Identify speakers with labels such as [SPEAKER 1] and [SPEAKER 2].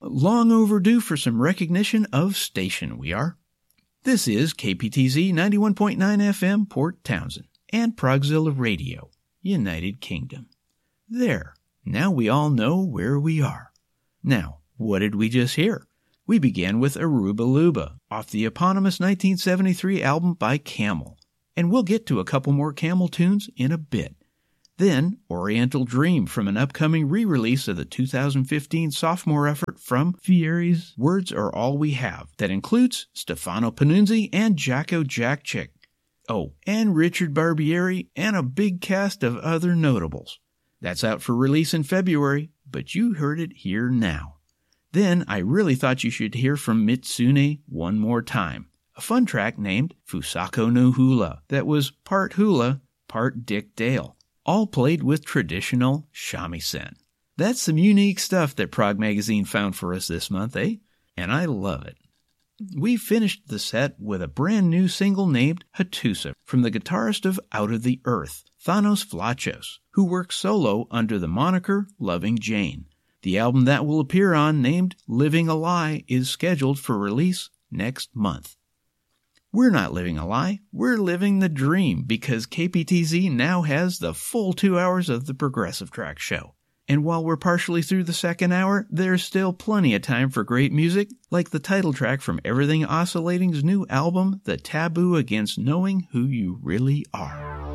[SPEAKER 1] Long overdue for some recognition of station, we are. This is KPTZ 91.9 FM, Port Townsend, and Progzilla Radio, United Kingdom. There, now we all know where we are. Now, what did we just hear? We began with Aruba Luba, off the eponymous 1973 album by Camel, and we'll get to a couple more Camel tunes in a bit. Then, Oriental Dream from an upcoming re-release of the 2015 sophomore effort from Fieri's Words Are All We Have, that includes Stefano Panunzi and Jacko Jackchick. Oh, and Richard Barbieri and a big cast of other notables. That's out for release in February, but you heard it here now. Then I really thought you should hear from Mitsune one more time, a fun track named Fusako no Hula that was part hula, part Dick Dale, all played with traditional shamisen. That's some unique stuff that Prog Magazine found for us this month, eh? And I love it. We finished the set with a brand new single named Hattusa from the guitarist of Out of the Earth, Thanos Vlachos, who works solo under the moniker Loving Jane. The album that will appear on, named Living a Lie, is scheduled for release next month. We're not living a lie, we're living the dream, because KPTZ now has the full 2 hours of the Progressive Track show. And while we're partially through the second hour, there's still plenty of time for great music, like the title track from Everything Oscillating's new album, The Taboo Against Knowing Who You Really Are.